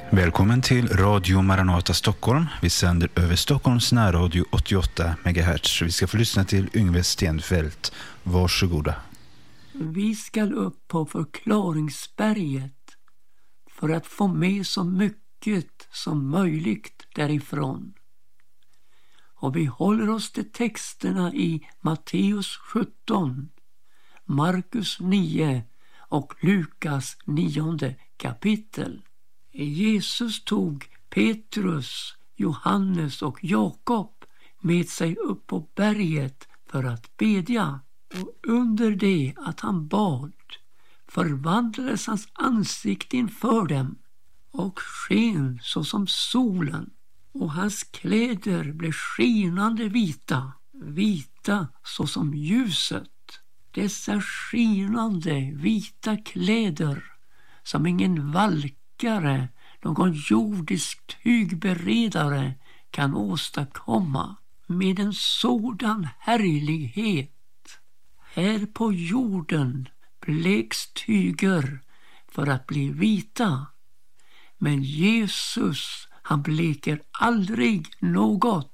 Välkommen till Radio Maranata Stockholm. Vi sänder över Stockholms närradio 88 MHz. Vi ska få lyssna till Yngve Stenfeldt. Varsågoda. Vi ska upp på förklaringsberget för att få med så mycket som möjligt därifrån. Och vi håller oss till texterna i Matteus 17, Markus 9 och Lukas 9 kapitel. Jesus tog Petrus, Johannes och Jakob med sig upp på berget för att bedja. Och under det att han bad förvandlades hans ansikte inför dem och sken så som solen, och hans kläder blev skinande vita, vita så som ljuset. Dessa skinande vita kläder som ingen valkare, någon jordisk tygberedare kan åstadkomma med en sådan härlighet. Här på jorden bleks tyger för att bli vita, men Jesus, han bleker aldrig något,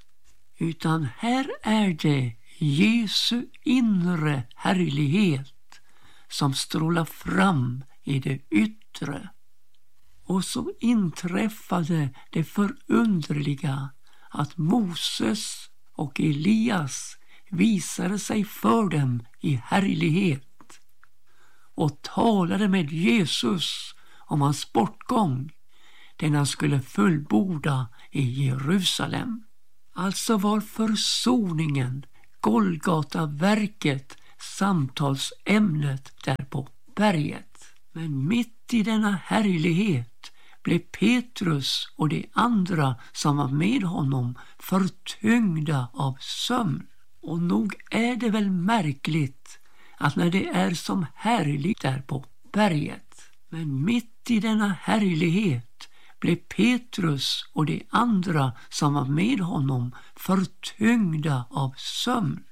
utan här är det Jesu inre härlighet som strålar fram i det yttre. Och så inträffade det förunderliga att Moses och Elias visade sig för dem i härlighet och talade med Jesus om hans bortgång, den han skulle fullborda i Jerusalem. Alltså var försoningen, Golgataverket, samtalsämnet där på berget. Men mitt i denna härlighet blev Petrus och de andra som var med honom förtyngda av sömn. Och nog är det väl märkligt att när det är som härligt där på berget, men mitt i denna härlighet blev Petrus och de andra som var med honom förtyngda av sömn.